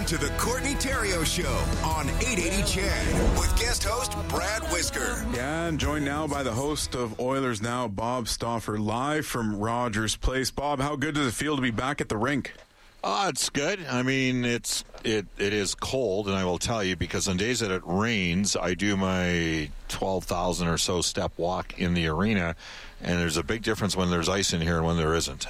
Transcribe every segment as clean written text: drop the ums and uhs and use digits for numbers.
to the Courtney Theriault Show on 880 CHED with guest host Brad Whisker. Yeah, and joined now by the host of Oilers Now, Bob Stauffer, live from Rogers Place. Bob, how good does it feel to be back at the rink? It's good. I mean, it is cold, and I will tell you, because on days that it rains, I do my 12,000 or so step walk in the arena, and there's a big difference when there's ice in here and when there isn't.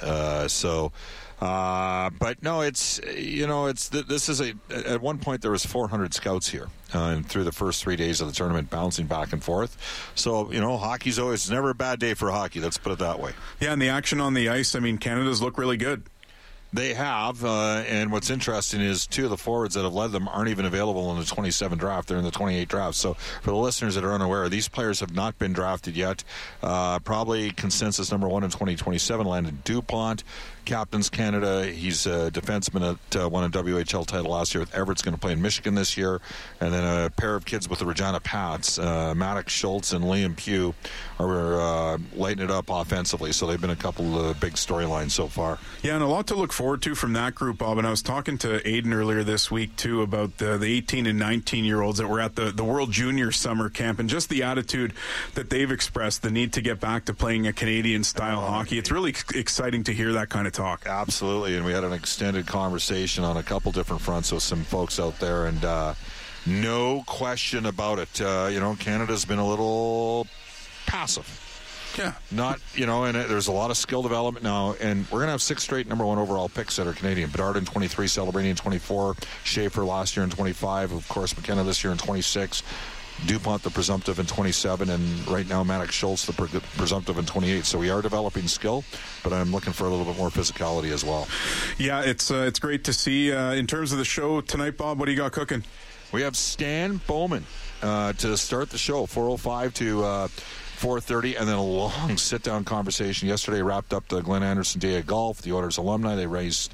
But no, this is at one point there was 400 scouts here through the first 3 days of the tournament, bouncing back and forth. So, hockey's always never a bad day for hockey. Let's put it that way. Yeah, and the action on the ice, I mean, Canada's look really good. They have, and what's interesting is two of the forwards that have led them aren't even available in the 27 draft. They're in the 28 draft. So for the listeners that are unaware, these players have not been drafted yet. Probably consensus number one in 2027, Landon Dupont, captains Canada. He's a defenseman that won a WHL title last year with Everett's, going to play in Michigan this year. And then a pair of kids with the Regina Pats, Maddox Schultz and Liam Pugh, are lighting it up offensively. So they've been a couple of big storylines so far. Yeah, and a lot to look forward to from that group, Bob. And I was talking to Aiden earlier this week, too, about the 18 and 19-year-olds that were at the World Junior Summer Camp, and just the attitude that they've expressed, the need to get back to playing a Canadian-style hockey. It's really exciting to hear that kind of talk. Absolutely, and we had an extended conversation on a couple different fronts with some folks out there, and no question about it. Canada's been a little passive. Yeah. And there's a lot of skill development now, and we're going to have 6 straight number one overall picks that are Canadian. Bedard in 23, Celebrini in 24, Schaefer last year in 25, of course, McKenna this year in 26, Dupont the presumptive in 27, and right now Maddox Schultz the presumptive in 28. So we are developing skill, but I'm looking for a little bit more physicality as well. Yeah, it's great to see. In terms of the show tonight, Bob, what do you got cooking? We have Stan Bowman to start the show, 4:05 to 4:30, and then a long sit-down conversation. Yesterday wrapped up the Glenn Anderson Day of Golf, the Oilers alumni. They raised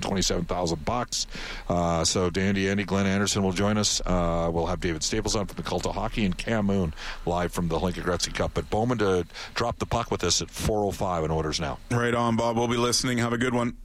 $827,000. So Andy, Glenn Anderson will join us. We'll have David Staples on from the Cult of Hockey and Cam Moon live from the Lincoln Gretzky Cup. But Bowman to drop the puck with us at 4:05 on Oilers Now. Right on, Bob. We'll be listening. Have a good one.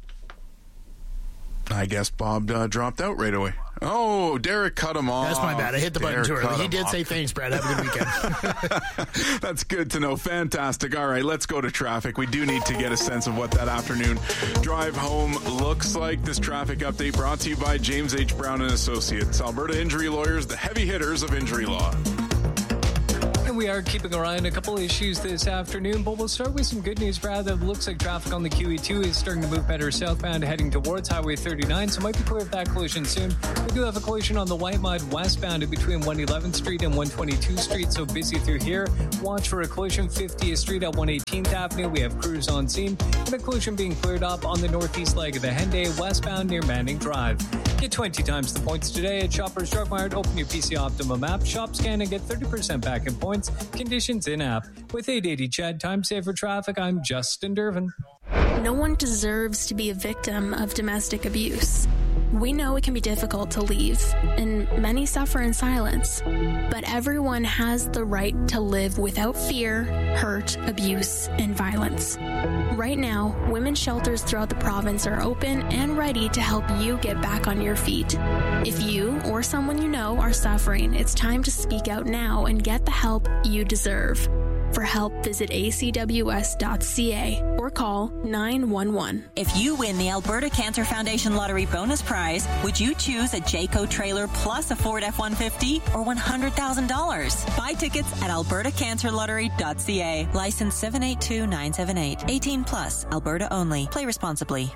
I guess Bob dropped out right away. Oh, Derek cut him off. That's my bad. I hit the button too early. He did say thanks, Brad. Have a good weekend. That's good to know. Fantastic. All right, let's go to traffic. We do need to get a sense of what that afternoon drive home looks like. This traffic update brought to you by James H. Brown & Associates, Alberta Injury Lawyers, the heavy hitters of injury law. And we are keeping our eye on a couple issues this afternoon, but we'll start with some good news, Brad. It looks like traffic on the QE2 is starting to move better southbound, heading towards Highway 39, so might be clear of that collision soon. We do have a collision on the White Mud westbound in between 111th Street and 122nd Street, so busy through here. Watch for a collision 50th Street at 118th Avenue. We have crews on scene, and a collision being cleared up on the northeast leg of the Henday westbound near Manning Drive. Get 20 times the points today at Shoppers Drug Mart. Open your PC Optimum app, shop, scan, and get 30% back in points. Conditions in app. With 880 CHED, time saver traffic, I'm Justin Dervin. No one deserves to be a victim of domestic abuse. We know it can be difficult to leave, and many suffer in silence. But everyone has the right to live without fear, hurt, abuse, and violence. Right now, women's shelters throughout the province are open and ready to help you get back on your feet. If you or someone you know are suffering, it's time to speak out now and get the help you deserve. For help, visit acws.ca or call 911. If you win the Alberta Cancer Foundation Lottery Bonus Prize, would you choose a Jayco trailer plus a Ford F-150 or $100,000? Buy tickets at albertacancerlottery.ca. License 782978. 18 plus. Alberta only. Play responsibly.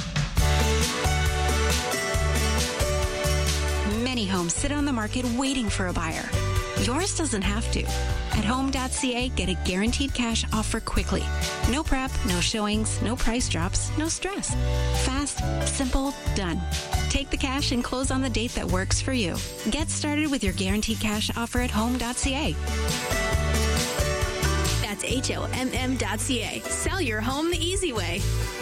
Many homes sit on the market waiting for a buyer. Yours doesn't have to. At home.ca, get a guaranteed cash offer quickly. No prep, no showings, no price drops, no stress. Fast, simple, done. Take the cash and close on the date that works for you. Get started with your guaranteed cash offer at home.ca. That's HOMM.ca. Sell your home the easy way.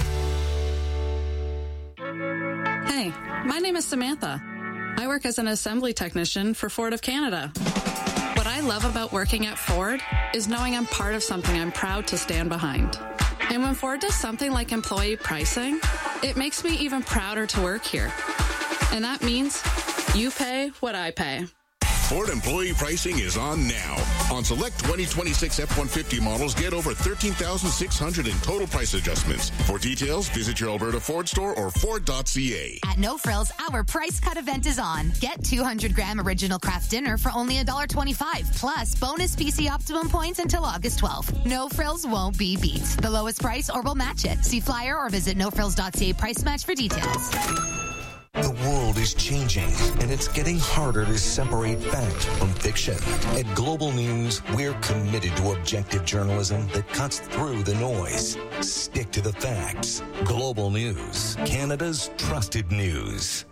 Hey, my name is Samantha. I work as an assembly technician for Ford of Canada. What I love about working at Ford is knowing I'm part of something I'm proud to stand behind. And when Ford does something like employee pricing, it makes me even prouder to work here. And that means you pay what I pay. Ford employee pricing is on now. On select 2026 F-150 models, get over $13,600 in total price adjustments. For details, visit your Alberta Ford store or Ford.ca. At No Frills, our price cut event is on. Get 200-gram original craft dinner for only $1.25, plus bonus PC Optimum points until August 12th. No Frills won't be beat. The lowest price or we'll match it. See flyer or visit nofrills.ca price match for details. The world is changing, and it's getting harder to separate fact from fiction. At Global News, we're committed to objective journalism that cuts through the noise. Stick to the facts. Global News, Canada's trusted news.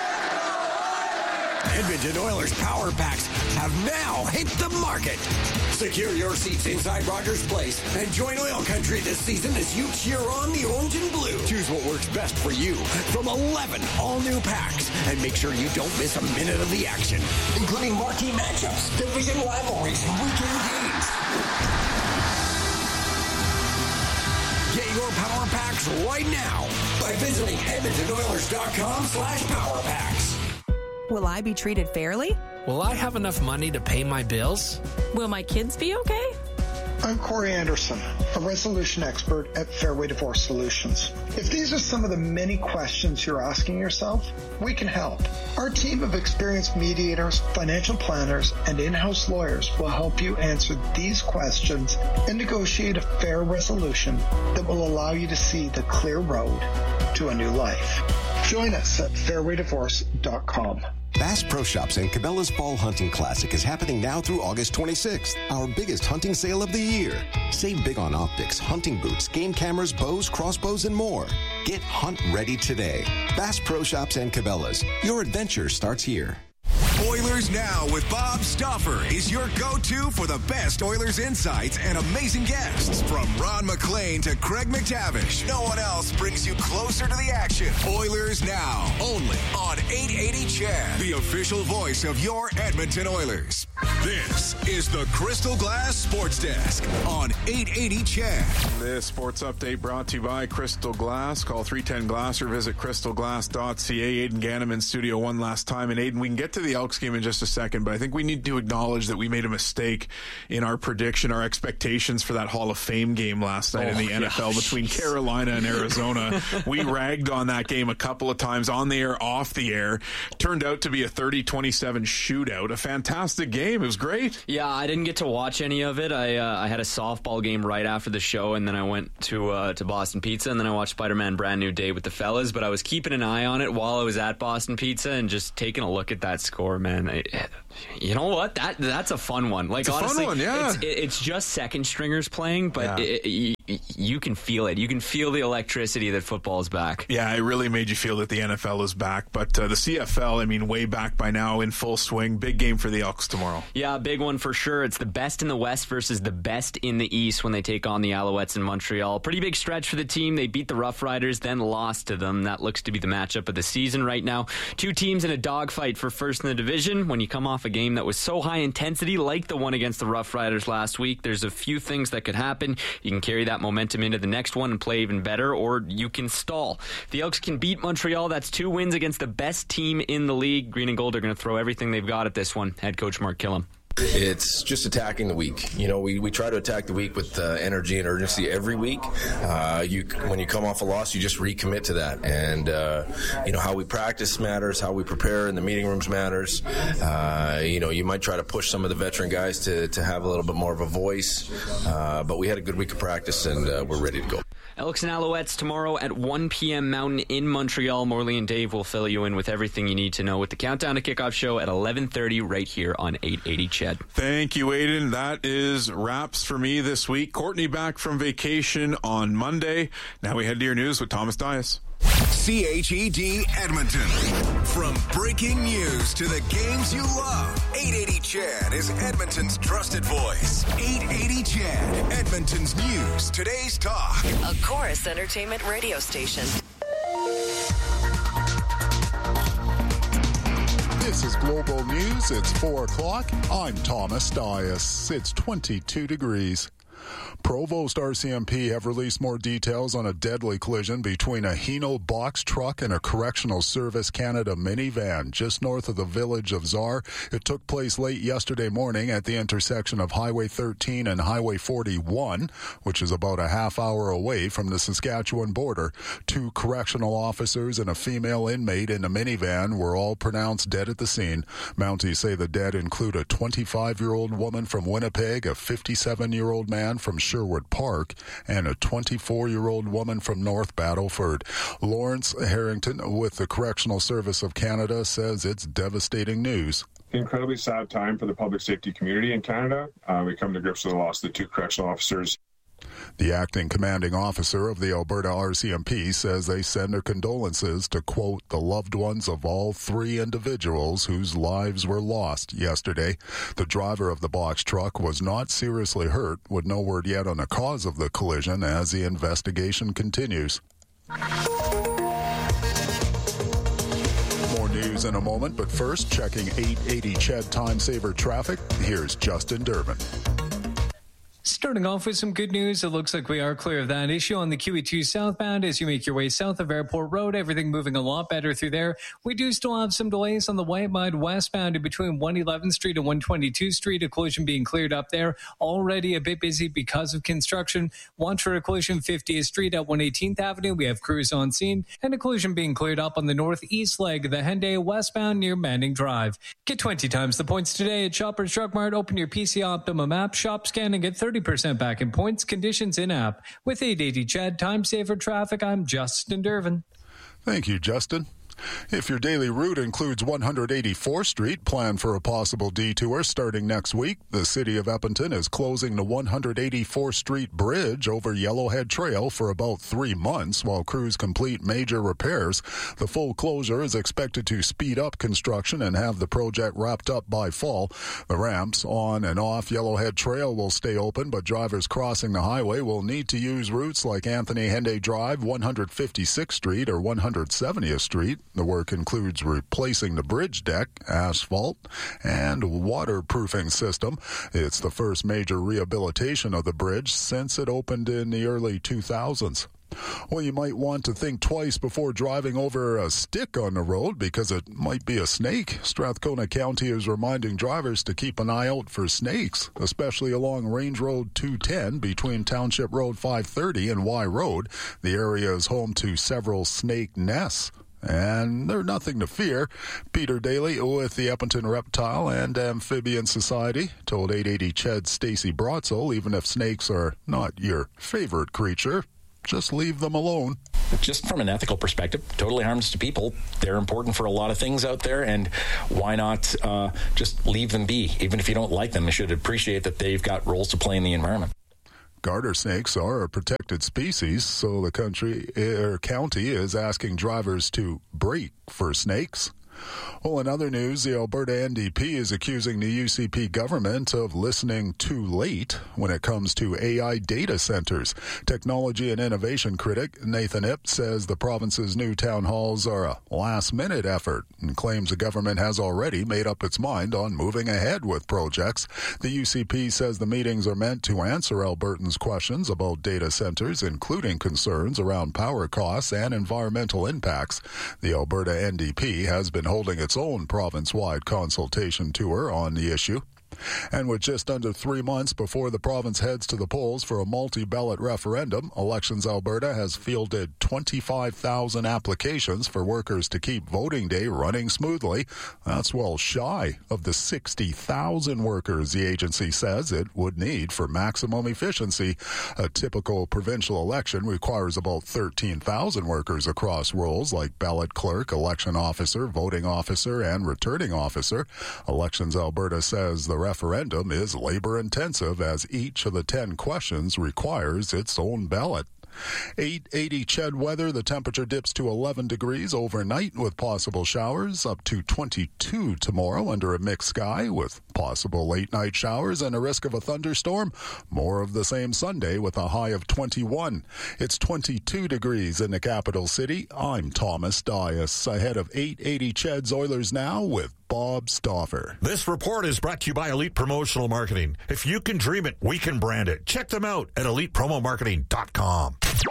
Edmonton Oilers Power Packs have now hit the market. Secure your seats inside Rogers Place and join Oil Country this season as you cheer on the orange and blue. Choose what works best for you from 11 all-new packs and make sure you don't miss a minute of the action, including marquee matchups, division rivalries, and weekend games. Get your Power Packs right now by visiting EdmontonOilers.com/PowerPacks. Will I be treated fairly? Will I have enough money to pay my bills? Will my kids be okay? I'm Corey Anderson, a resolution expert at Fairway Divorce Solutions. If these are some of the many questions you're asking yourself, we can help. Our team of experienced mediators, financial planners, and in-house lawyers will help you answer these questions and negotiate a fair resolution that will allow you to see the clear road to a new life. Join us at fairwaydivorce.com. Bass Pro Shops and Cabela's Fall Hunting Classic is happening now through August 26th, our biggest hunting sale of the year. Save big on optics, hunting boots, game cameras, bows, crossbows, and more. Get hunt ready today. Bass Pro Shops and Cabela's. Your adventure starts here. Oilers Now with Bob Stauffer is your go-to for the best Oilers insights and amazing guests. From Ron McLean to Craig McTavish, no one else brings you closer to the action. Oilers Now, only on 880 CHED, the official voice of your Edmonton Oilers. This is the Crystal Glass Sports Desk on 880 CHED. This sports update brought to you by Crystal Glass. Call 310-GLASS or visit crystalglass.ca. Aiden Gannem in studio one last time. And Aiden, we can get to the Elks game in just a second, but I think we need to acknowledge that we made a mistake in our prediction, our expectations for that Hall of Fame game last night in the NFL between Carolina and Arizona. We ragged on that game a couple of times on the air, off the air. Turned out to be a 30-27 shootout. A fantastic game. It was great. Yeah, I didn't get to watch any of it. I had a softball game right after the show, and then I went to Boston Pizza, and then I watched Spider-Man Brand New Day with the fellas, but I was keeping an eye on it while I was at Boston Pizza and just taking a look at that score, man. You know what? That's a fun one. Like, it's honestly, a fun one, yeah. It's just second stringers playing, but you can feel it. You can feel the electricity that football is back. Yeah, it really made you feel that the NFL is back. But the CFL, I mean, way back by now, in full swing. Big game for the Elks tomorrow. Yeah, big one for sure. It's the best in the West versus the best in the East when they take on the Alouettes in Montreal. Pretty big stretch for the team. They beat the Rough Riders, then lost to them. That looks to be the matchup of the season right now. Two teams in a dogfight for first in the division. When you come off a game that was so high intensity, like the one against the Rough Riders last week, there's a few things that could happen. You can carry that momentum into the next one and play even better, or you can stall. If the Elks can beat Montreal, that's 2 wins against the best team in the league. Green and Gold are going to throw everything they've got at this one. Head coach Mark Killam. It's just attacking the week. You know, we try to attack the week with energy and urgency every week. When you come off a loss, you just recommit to that. And, how we practice matters, how we prepare in the meeting rooms matters. You might try to push some of the veteran guys to have a little bit more of a voice. But we had a good week of practice, and we're ready to go. Elks and Alouettes tomorrow at 1 p.m. Mountain in Montreal. Morley and Dave will fill you in with everything you need to know with the Countdown to Kickoff show at 11:30 right here on 880 CHED. Thank you, Aiden. That is wraps for me this week. Courtney back from vacation on Monday. Now we head to your news with Thomas Dias. CHED Edmonton. From breaking news to the games you love, 880 CHED is Edmonton's trusted voice. 880 CHED, Edmonton's news, today's talk. A Chorus Entertainment radio station. This is Global News. It's 4 o'clock. I'm Thomas Dias. It's 22 degrees. Provost RCMP have released more details on a deadly collision between a Hino box truck and a Correctional Service Canada minivan just north of the village of Czar. It took place late yesterday morning at the intersection of Highway 13 and Highway 41, which is about a half hour away from the Saskatchewan border. 2 correctional officers and a female inmate in a minivan were all pronounced dead at the scene. Mounties say the dead include a 25-year-old woman from Winnipeg, a 57-year-old man from Sherwood Park, and a 24-year-old woman from North Battleford. Lawrence Harrington with the Correctional Service of Canada says it's devastating news. Incredibly sad time for the public safety community in Canada. We come to grips with the loss of the 2 correctional officers. The acting commanding officer of the Alberta RCMP says they send their condolences to, quote, the loved ones of all 3 individuals whose lives were lost yesterday. The driver of the box truck was not seriously hurt, with no word yet on the cause of the collision as the investigation continues. More news in a moment, but first, checking 880 Ched Time Saver traffic, here's Justin Durbin. Starting off with some good news, it looks like we are clear of that issue on the QE2 southbound as you make your way south of Airport Road. Everything moving a lot better through there. We do still have some delays on the Whitemud westbound in between 111th Street and 122nd Street. A collision being cleared up there. Already a bit busy because of construction. Watch for a collision 50th Street at 118th Avenue. We have crews on scene. And a collision being cleared up on the northeast leg of the Henday westbound near Manning Drive. Get 20 times the points today at Shoppers Drug Mart. Open your PC Optimum app, shop, scan, and get 30% back in points. Conditions in app. With 880 Chad Time Saver Traffic, I'm Justin Durbin. Thank you, Justin. If your daily route includes 184th Street, plan for a possible detour starting next week. The City of Edmonton is closing the 184th Street Bridge over Yellowhead Trail for about 3 months while crews complete major repairs. The full closure is expected to speed up construction and have the project wrapped up by fall. The ramps on and off Yellowhead Trail will stay open, but drivers crossing the highway will need to use routes like Anthony Henday Drive, 156th Street, or 170th Street. The work includes replacing the bridge deck, asphalt, and waterproofing system. It's the first major rehabilitation of the bridge since it opened in the early 2000s. Well, you might want to think twice before driving over a stick on the road because it might be a snake. Strathcona County is reminding drivers to keep an eye out for snakes, especially along Range Road 210 between Township Road 530 and Y Road. The area is home to several snake nests. And they're nothing to fear. Peter Daly with the Edmonton Reptile and Amphibian Society told 880 Ched's Stacey Brotzel, even if snakes are not your favorite creature, just leave them alone. Just from an ethical perspective, totally harmless to people. They're important for a lot of things out there, and why not just leave them be? Even if you don't like them, you should appreciate that they've got roles to play in the environment. Garter snakes are a protected species, so the county is asking drivers to brake for snakes. Well, in other news, the Alberta NDP is accusing the UCP government of listening too late when it comes to AI data centers. Technology and innovation critic Nathan Ip says the province's new town halls are a last-minute effort and claims the government has already made up its mind on moving ahead with projects. The UCP says the meetings are meant to answer Albertans' questions about data centers, including concerns around power costs and environmental impacts. The Alberta NDP has been holding its own province-wide consultation tour on the issue. And with just under 3 months before the province heads to the polls for a multi-ballot referendum, Elections Alberta has fielded 25,000 applications for workers to keep voting day running smoothly. That's well shy of the 60,000 workers the agency says it would need for maximum efficiency. A typical provincial election requires about 13,000 workers across roles like ballot clerk, election officer, voting officer, and returning officer. Elections Alberta says the referendum is labor-intensive as each of the 10 questions requires its own ballot. 880 Ched weather. The temperature dips to 11 degrees overnight with possible showers, up to 22 tomorrow under a mixed sky with possible late-night showers and a risk of a thunderstorm. More of the same Sunday with a high of 21. It's 22 degrees in the capital city. I'm Thomas Dias. Ahead of 880 Ched's Oilers now with Bob Stauffer. This report is brought to you by Elite Promotional Marketing. If you can dream it, we can brand it. Check them out at elitepromomarketing.com.